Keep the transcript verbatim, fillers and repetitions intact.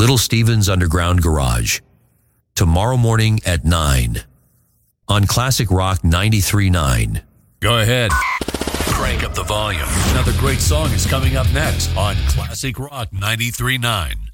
Little Steven's Underground Garage. Tomorrow morning at nine. On Classic Rock ninety-three point nine. Go ahead. Crank up the volume. Another great song is coming up next on Classic Rock ninety-three point nine.